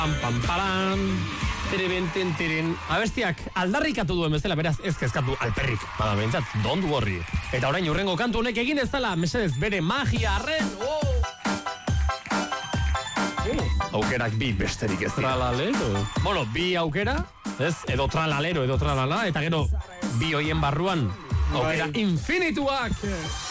Pam, tiren. Abestiak aldarrikatu duen bezala, beraz ez kezkatu alperrik. Bada behintzat, don't worry. Eta orain urrengo kantu honek egin ez dela, mesedez bere magia arren. Aukerak bi besterik ez dira. Tralalero. Bueno, bi aukera, ez? Edo tralalero, edo tralala, eta gero bi hoien barruan aukera infinituak.